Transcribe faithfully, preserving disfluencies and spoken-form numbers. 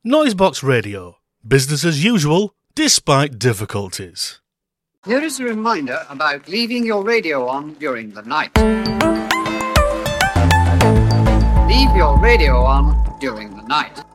Noisebox Radio. Business as usual, despite difficulties. Here is a reminder about leaving your radio on during the night. Leave your radio on during the night.